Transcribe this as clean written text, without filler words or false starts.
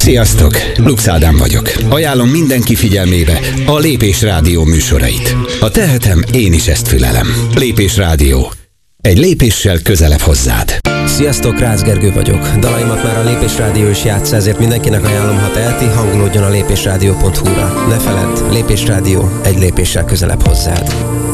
Sziasztok! Lux Ádám vagyok. Ajánlom mindenki figyelmébe a Lépés Rádió műsorait. Ha tehetem, én is ezt fülelem. Lépés Rádió. Egy lépéssel közelebb hozzád. Sziasztok, Rácz Gergő vagyok. Dalaimat már a Lépés Rádió is játsza, ezért mindenkinek ajánlom, ha teheti, hangolódjon a lépésrádió.hu-ra. Ne feledd, Lépés Rádió, egy lépéssel közelebb hozzád.